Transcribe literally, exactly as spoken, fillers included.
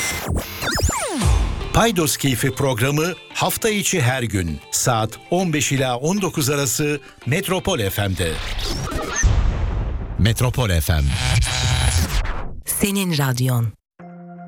Paydos Keyfi programı hafta içi her gün saat on beş ila on dokuz arası Metropol F M'de. Metropol F M. Senin radyon.